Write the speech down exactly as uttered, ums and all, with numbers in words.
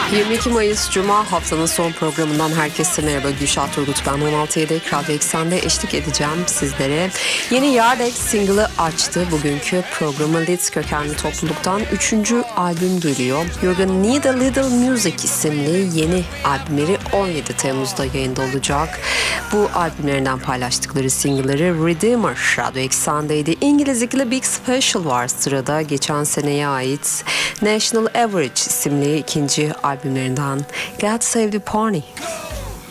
yirmi iki Mayıs Cuma, haftanın son programından herkese merhaba. Gülşah Turgut ben. on altı yedi Radyo Eksen'de eşlik edeceğim sizlere. Yeni Yardek single'ı açtı. Bugünkü programı Leeds kökenli topluluktan üçüncü albüm geliyor. You're Gonna Need a Little Music isimli yeni albümleri on yedi Temmuz'da yayında olacak. Bu albümlerinden paylaştıkları single'ları Redeemer Radyo Eksen'deydi. İngiliz ikili Big Special var sırada. Geçen seneye ait National Average isimli ikinci albümlerinden God Save the Pony.